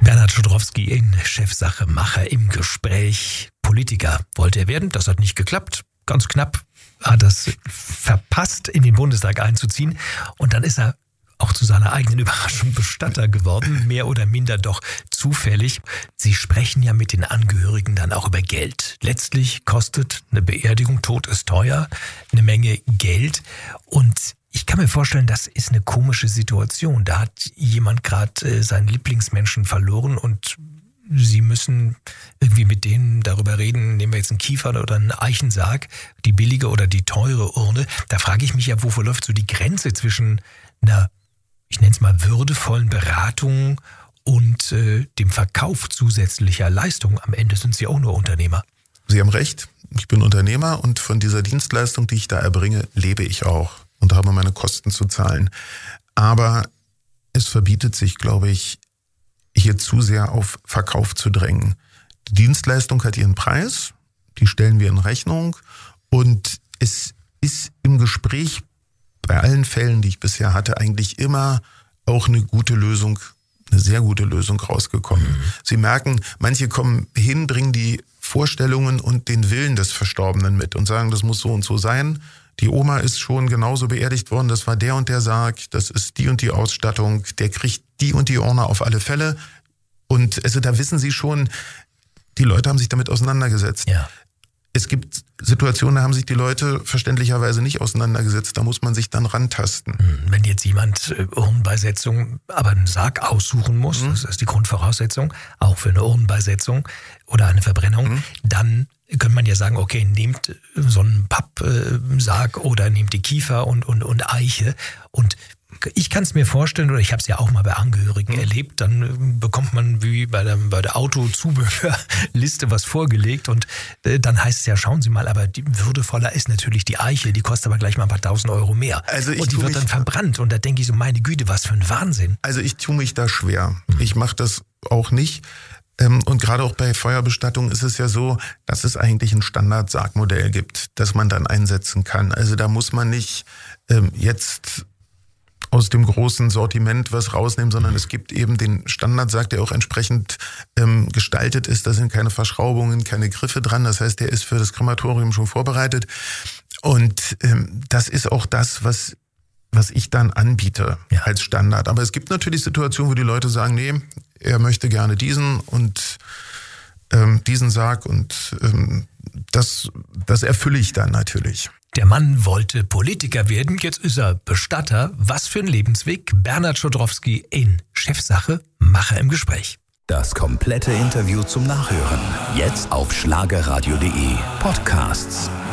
Bernhard Schodrowski in Chefsache Macher im Gespräch. Politiker wollte er werden, das hat nicht geklappt. Ganz knapp hat es verpasst, in den Bundestag einzuziehen. Und dann ist er auch zu seiner eigenen Überraschung Bestatter geworden, mehr oder minder doch zufällig. Sie sprechen ja mit den Angehörigen dann auch über Geld. Letztlich kostet eine Beerdigung, Tod ist teuer, eine Menge Geld. Und ich kann mir vorstellen, das ist eine komische Situation. Da hat jemand gerade seinen Lieblingsmenschen verloren und Sie müssen irgendwie mit denen darüber reden, nehmen wir jetzt einen Kiefer oder einen Eichensarg, die billige oder die teure Urne. Da frage ich mich ja, wo verläuft so die Grenze zwischen einer, ich nenne es mal, würdevollen Beratung und dem Verkauf zusätzlicher Leistungen. Am Ende sind Sie auch nur Unternehmer. Sie haben recht, ich bin Unternehmer und von dieser Dienstleistung, die ich da erbringe, lebe ich auch und habe meine Kosten zu zahlen. Aber es verbietet sich, glaube ich, hier zu sehr auf Verkauf zu drängen. Die Dienstleistung hat ihren Preis, die stellen wir in Rechnung und es ist im Gespräch bei allen Fällen, die ich bisher hatte, eigentlich immer auch eine gute Lösung, eine sehr gute Lösung rausgekommen. Sie merken, manche kommen hin, bringen die Vorstellungen und den Willen des Verstorbenen mit und sagen, das muss so und so sein. Die Oma ist schon genauso beerdigt worden, das war der und der Sarg, das ist die und die Ausstattung, der kriegt die und die Urne auf alle Fälle. Und also da wissen Sie schon, die Leute haben sich damit auseinandergesetzt. Ja. Es gibt Situationen, da haben sich die Leute verständlicherweise nicht auseinandergesetzt, da muss man sich dann rantasten. Wenn jetzt jemand Urnenbeisetzung, aber einen Sarg aussuchen muss, das ist die Grundvoraussetzung, auch für eine Urnenbeisetzung oder eine Verbrennung, dann könnte man ja sagen, okay, nehmt so einen Pappsarg oder nehmt die Kiefer und Eiche. Und ich kann es mir vorstellen, oder ich habe es ja auch mal bei Angehörigen erlebt, dann bekommt man wie bei der Autozubehörliste was vorgelegt und dann heißt es ja, schauen Sie mal, aber die würdevoller ist natürlich die Eiche, die kostet aber gleich mal ein paar tausend Euro mehr. Also und die wird dann verbrannt und da denke ich so, meine Güte, was für ein Wahnsinn. Also ich tue mich da schwer. Ich mache das auch nicht. Und gerade auch bei Feuerbestattung ist es ja so, dass es eigentlich ein Standardsargmodell gibt, das man dann einsetzen kann. Also da muss man nicht jetzt aus dem großen Sortiment was rausnehmen, sondern es gibt eben den Standardsarg, der auch entsprechend gestaltet ist. Da sind keine Verschraubungen, keine Griffe dran. Das heißt, der ist für das Krematorium schon vorbereitet. Und das ist auch das, was ich dann anbiete als Standard. Aber es gibt natürlich Situationen, wo die Leute sagen, nee, er möchte gerne diesen und diesen Sarg und das erfülle ich dann natürlich. Der Mann wollte Politiker werden, jetzt ist er Bestatter. Was für ein Lebensweg. Bernhard Schodrowski in Chefsache Macher im Gespräch. Das komplette Interview zum Nachhören. Jetzt auf schlagerradio.de Podcasts.